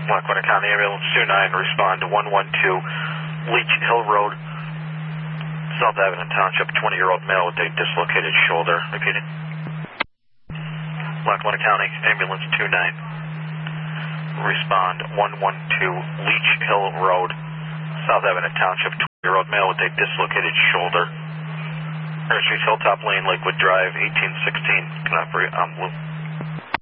Lackawanna County Ambulance 29, respond to 112 Leech Hill Road, South Avenue Township, 20-year-old male with a dislocated shoulder. Repeating. Lackawanna County Ambulance 29, respond 112 Leech Hill Road, South Avenue Township, 20-year-old male with a dislocated shoulder. Air Street Hilltop Lane, Lakewood Drive, 1816. Can I operate on blue?